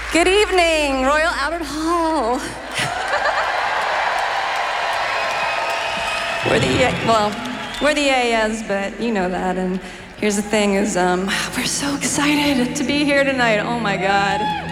Good evening, Royal Albert Hall. We're the AS, but you know that. And here's the thing is, we're so excited to be here tonight. Oh my God.